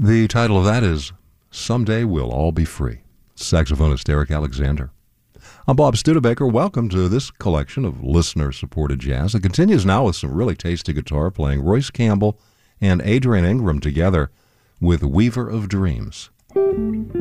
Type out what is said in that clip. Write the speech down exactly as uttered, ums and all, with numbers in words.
The title of that is Someday We'll All Be Free. Saxophonist Eric Alexander. I'm Bob Studebaker. Welcome to this collection of listener-supported jazz. It continues now with some really tasty guitar playing. Royce Campbell and Adrian Ingram together with Weaver of Dreams.